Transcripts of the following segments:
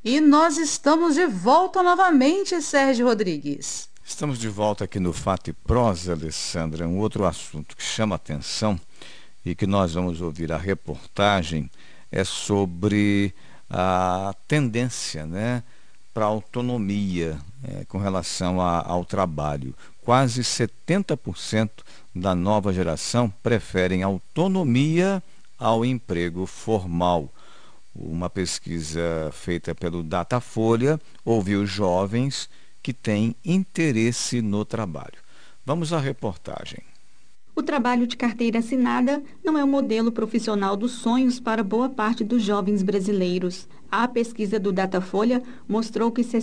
E nós estamos de volta novamente, Sérgio Rodrigues. Estamos de volta aqui no Fato e Prosa, Alessandra. Um outro assunto que chama atenção e que nós vamos ouvir a reportagem é sobre a tendência, né, para a autonomia com relação ao trabalho. Quase 70% da nova geração preferem autonomia ao emprego formal. Uma pesquisa feita pelo Datafolha ouviu jovens que têm interesse no trabalho. Vamos à reportagem. O trabalho de carteira assinada não é o modelo profissional dos sonhos para boa parte dos jovens brasileiros. A pesquisa do Datafolha mostrou que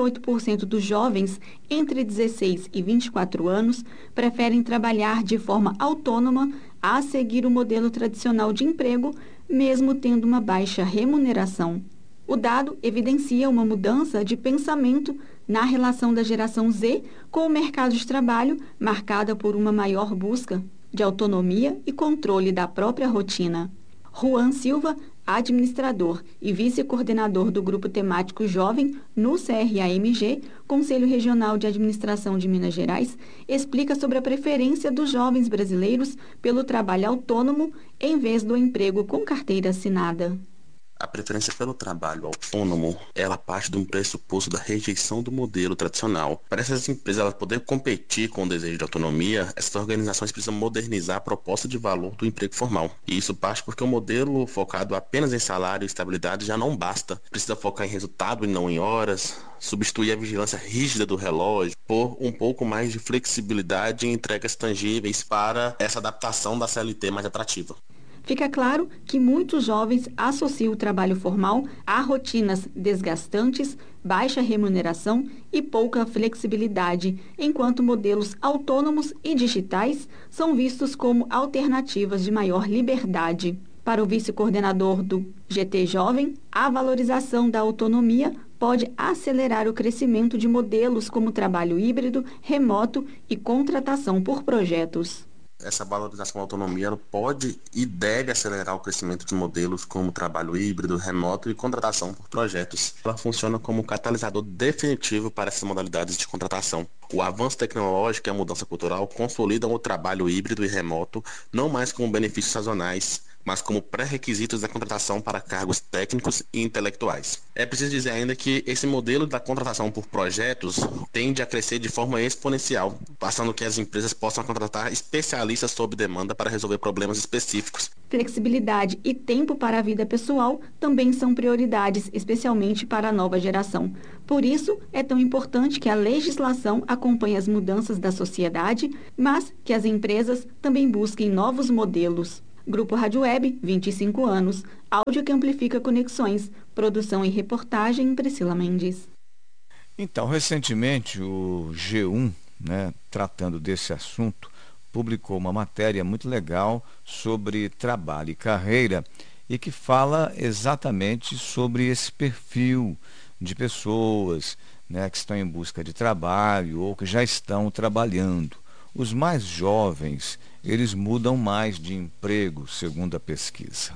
68% dos jovens entre 16 e 24 anos preferem trabalhar de forma autônoma a seguir o modelo tradicional de emprego, mesmo tendo uma baixa remuneração. O dado evidencia uma mudança de pensamento na relação da geração Z com o mercado de trabalho, marcada por uma maior busca de autonomia e controle da própria rotina. Juan Silva, administrador e vice-coordenador do Grupo Temático Jovem no CRAMG, Conselho Regional de Administração de Minas Gerais, explica sobre a preferência dos jovens brasileiros pelo trabalho autônomo em vez do emprego com carteira assinada. A preferência pelo trabalho autônomo, ela parte de um pressuposto da rejeição do modelo tradicional. Para essas empresas poderem competir com o desejo de autonomia, essas organizações precisam modernizar a proposta de valor do emprego formal. E isso parte porque o modelo focado apenas em salário e estabilidade já não basta. Precisa focar em resultado e não em horas, substituir a vigilância rígida do relógio por um pouco mais de flexibilidade e entregas tangíveis para essa adaptação da CLT mais atrativa. Fica claro que muitos jovens associam o trabalho formal a rotinas desgastantes, baixa remuneração e pouca flexibilidade, enquanto modelos autônomos e digitais são vistos como alternativas de maior liberdade. Para o vice-coordenador do GT Jovem, a valorização da autonomia pode acelerar o crescimento de modelos como trabalho híbrido, remoto e contratação por projetos. Essa valorização da autonomia pode e deve acelerar o crescimento de modelos como trabalho híbrido, remoto e contratação por projetos. Ela funciona como um catalisador definitivo para essas modalidades de contratação. O avanço tecnológico e a mudança cultural consolidam o trabalho híbrido e remoto, não mais como benefícios sazonais, mas como pré-requisitos da contratação para cargos técnicos e intelectuais. É preciso dizer ainda que esse modelo da contratação por projetos tende a crescer de forma exponencial, passando que as empresas possam contratar especialistas sob demanda para resolver problemas específicos. Flexibilidade e tempo para a vida pessoal também são prioridades, especialmente para a nova geração. Por isso, é tão importante que a legislação acompanhe as mudanças da sociedade, mas que as empresas também busquem novos modelos. Grupo Rádio Web, 25 anos, áudio que amplifica conexões, produção e reportagem, Priscila Mendes. Então, recentemente o G1, tratando desse assunto, publicou uma matéria muito legal sobre trabalho e carreira e que fala exatamente sobre esse perfil de pessoas, que estão em busca de trabalho ou que já estão trabalhando. Os mais jovens, eles mudam mais de emprego, segundo a pesquisa,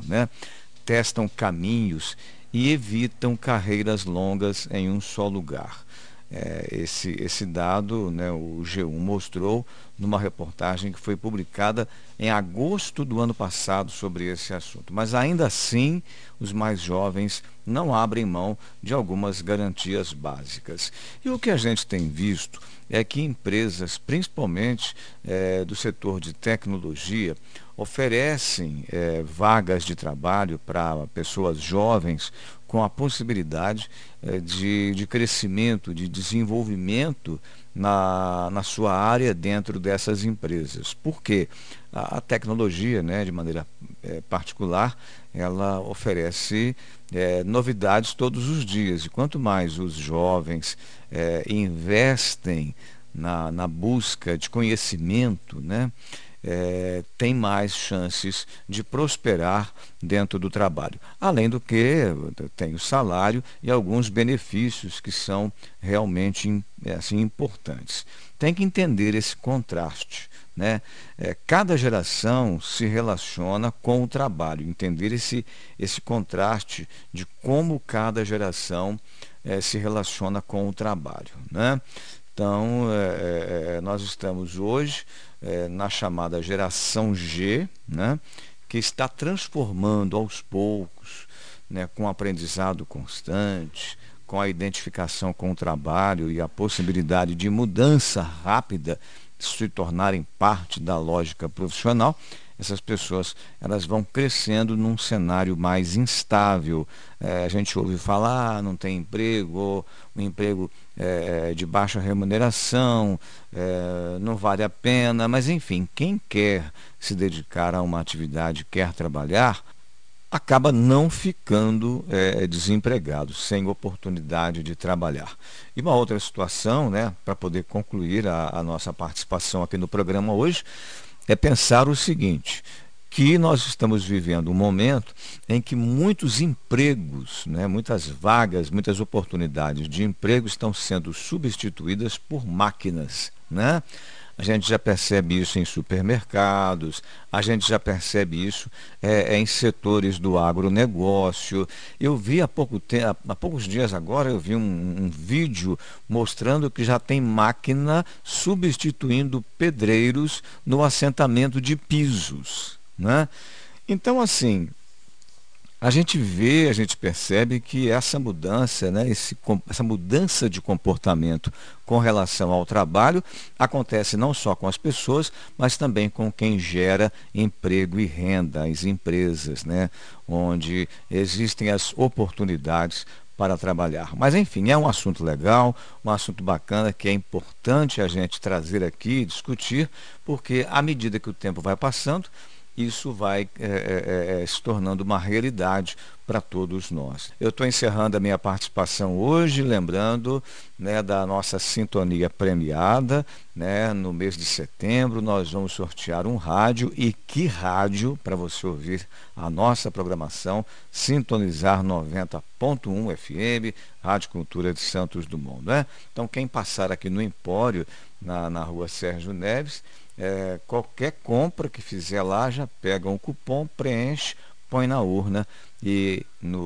testam caminhos e evitam carreiras longas em um só lugar. Esse dado, o G1 mostrou numa reportagem que foi publicada em agosto do ano passado sobre esse assunto. Mas ainda assim, os mais jovens não abrem mão de algumas garantias básicas. E o que a gente tem visto é que empresas, principalmente do setor de tecnologia, oferecem vagas de trabalho para pessoas jovens com a possibilidade de crescimento, de desenvolvimento na sua área dentro dessas empresas. Porque a tecnologia, de maneira particular, ela oferece novidades todos os dias. E quanto mais os jovens investem na busca de conhecimento, tem mais chances de prosperar dentro do trabalho. Além do que tem o salário e alguns benefícios que são realmente assim, importantes. Tem que entender esse contraste, né? Cada geração se relaciona com o trabalho, entender esse contraste de como cada geração se relaciona com o trabalho, né? Então, nós estamos hoje na chamada geração G, né? Que está transformando aos poucos, né, com aprendizado constante, com a identificação com o trabalho e a possibilidade de mudança rápida se tornarem parte da lógica profissional. Essas pessoas elas vão crescendo num cenário mais instável. A gente ouve falar, não tem emprego, ou um emprego de baixa remuneração, não vale a pena, mas enfim, quem quer se dedicar a uma atividade, quer trabalhar, acaba não ficando desempregado, sem oportunidade de trabalhar. E uma outra situação, né, para poder concluir a nossa participação aqui no programa hoje, é pensar o seguinte, que nós estamos vivendo um momento em que muitos empregos, né, muitas vagas, muitas oportunidades de emprego estão sendo substituídas por máquinas, né? A gente já percebe isso em supermercados, a gente já percebe isso em setores do agronegócio. Eu vi há poucos dias agora, eu vi um vídeo mostrando que já tem máquina substituindo pedreiros no assentamento de pisos, né? Então, assim, a gente percebe que essa mudança, né, essa mudança de comportamento com relação ao trabalho acontece não só com as pessoas, mas também com quem gera emprego e renda, as empresas, né, onde existem as oportunidades para trabalhar. Mas, enfim, é um assunto legal, um assunto bacana que é importante a gente trazer aqui e discutir, porque à medida que o tempo vai passando, isso vai se tornando uma realidade para todos nós. Eu estou encerrando a minha participação hoje, lembrando, né, da nossa sintonia premiada, né, no mês de setembro nós vamos sortear um rádio, e que rádio, para você ouvir a nossa programação, sintonizar 90.1 FM, Rádio Cultura de Santos Dumont, né? Então quem passar aqui no Empório, na rua Sérgio Neves, qualquer compra que fizer lá já pega um cupom, preenche, põe na urna, e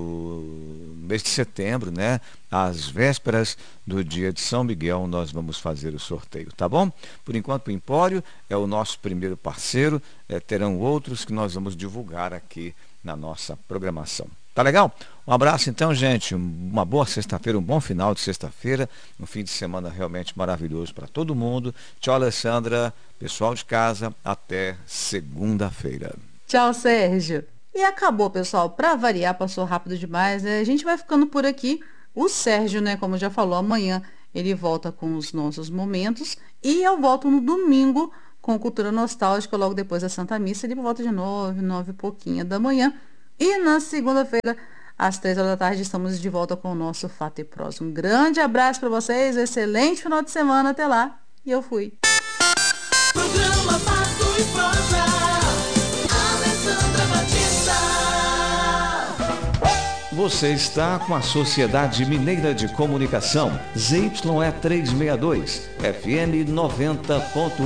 no mês de setembro, né, às vésperas do dia de São Miguel, nós vamos fazer o sorteio, tá bom? Por enquanto o Empório é o nosso primeiro parceiro, terão outros que nós vamos divulgar aqui na nossa programação. Tá legal? Um abraço então, gente, uma boa sexta-feira, um bom final de sexta-feira, um fim de semana realmente maravilhoso para todo mundo. Tchau, Alessandra, pessoal de casa, até segunda-feira. Tchau, Sérgio. E acabou, pessoal. Para variar, passou rápido demais, né? A gente vai ficando por aqui. O Sérgio, né, como já falou, amanhã ele volta com os nossos momentos, e eu volto no domingo com Cultura Nostálgica, logo depois da Santa Missa, ali por volta de 9 e pouquinho da manhã. E na segunda-feira, às 3 horas da tarde, estamos de volta com o nosso Fato e Prosa. Um grande abraço para vocês, excelente final de semana, até lá, e eu fui. Programa Fato e Prosa, Alessandra Batista. Você está com a Sociedade Mineira de Comunicação, ZYE 362, FM 90.1.